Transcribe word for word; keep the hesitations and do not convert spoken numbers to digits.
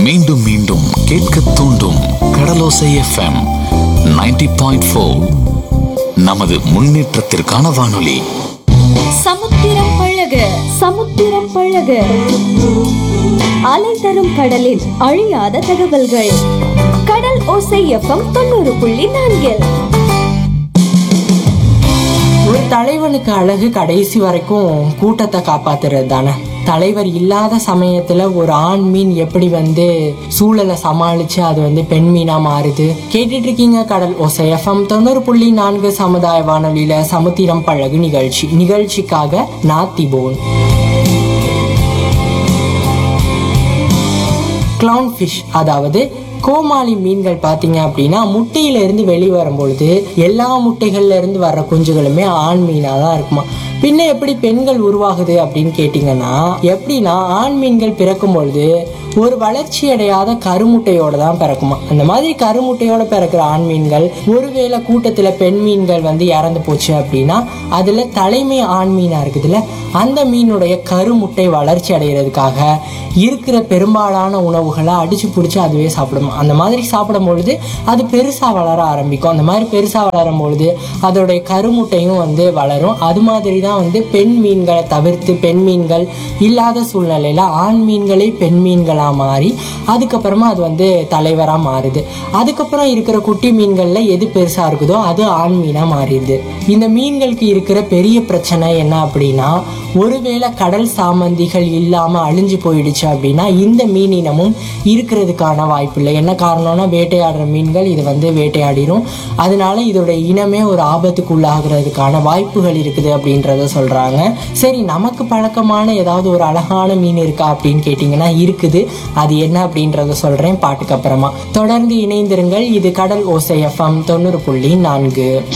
மீண்டும் மீண்டும் கேட்க தூண்டும் கடலோசை எஃப்எம் நைன்டி பாயிண்ட் ஃபோர். நமது முன்னேற்றத்திற்கான வானொலி. சமுத்திரம் பழக சமுத்திரம் பழக அலை தரும் கடலில் அழியாத தகவல்கள். கடல் ஓசை எஃப்எம் தொண்ணூறு புள்ளி நான்கில். ஒரு தலைவனுக்கு அழகு கடைசி வரைக்கும் கூட்டத்தை காப்பாத்துறது தானே. தலைவர் இல்லாத சமயத்துல ஒரு ஆண் மீன் எப்படி வந்து சூழலை சமாளிச்சு அது வந்து பெண் மீனா மாறுது. கேட்டுட்டு இருக்கீங்க கடல் ஓசை எஃப்எம் தொண்ணூறு புள்ளி நான்கு சமுதாய வானொலியில சமுத்திரம் பழகு நிகழ்ச்சி. நிகழ்ச்சிக்காக நாத்திபோன். கிளவுன் ஃபிஷ், அதாவது கோமாளி மீன்கள் பாத்தீங்க அப்படின்னா முட்டையில இருந்து வெளியே வரும்பொழுது எல்லா முட்டைகள்ல இருந்து வர்ற குஞ்சுகளுமே ஆண் மீனா தான் இருக்குமா. பின்ன எப்படி பெண்கள் உருவாகுது அப்படின்னு கேட்டீங்கன்னா, எப்படின்னா ஆண் மீன்கள் பிறக்கும் பொழுது ஒரு வளர்ச்சி அடையாத கருமுட்டையோட தான் பிறக்குமா. அந்த மாதிரி கருமுட்டையோட பிறக்கிற ஆண் மீன்கள் ஒருவேளை கூட்டத்துல பெண் மீன்கள் வந்து இறந்து போச்சு அப்படின்னா அதுல தலைமை ஆண் மீனா இருக்குதுல்ல, அந்த மீனுடைய கருமுட்டை வளர்ச்சி அடைகிறதுக்காக இருக்கிற பெரும்பாலான உணவுகளை அடிச்சு பிடிச்சி அதுவே சாப்பிடும். அந்த மாதிரி சாப்பிடும் பொழுது அது பெருசா வளர ஆரம்பிக்கும். அந்த மாதிரி பெருசா வளரும் பொழுது அதோடைய கருமுட்டையும் வந்து வளரும். அது மாதிரி தான் வந்து பெண் மீன்களை தவிர்த்து பெண் மீன்கள் இல்லாத சூழ்நிலையில ஆண் மீன்களே பெண் மீன்களா மாறி அதுக்கப்புறமா அது வந்து தலைவரா மாறுது. அதுக்கப்புறம் இருக்கிற குட்டி மீன்கள்ல எது பெருசா இருக்குதோ அது ஆண் மீனா மாறிடுது. இந்த மீன்களுக்கு இருக்கிற பெரிய பிரச்சனை என்ன அப்படின்னா, ஒருவேளை கடல் சாமந்திகள் இல்லாம அழிஞ்சு போயிடுச்சு அப்படின்னா இந்த மீன் இனமும் இருக்கிறதுக்கான வாய்ப்பு இல்லை. என்ன காரணம்னா, வேட்டையாடுற மீன்கள் இது வந்து வேட்டையாடிடும். அதனால இதோட இனமே ஒரு ஆபத்துக்கு உள்ளாகிறதுக்கான வாய்ப்புகள் இருக்குது அப்படின்றத சொல்றாங்க. சரி, நமக்கு பழக்கமான ஏதாவது ஒரு அழகான மீன் இருக்கா அப்படின்னு கேட்டீங்கன்னா இருக்குது. அது என்ன அப்படின்றத சொல்றேன் பாட்டுக்கு அப்புறமா. தொடர்ந்து இணைந்திருங்கள். இது கடல் ஓசை எஃப்எம் தொண்ணூறு புள்ளி நான்கு.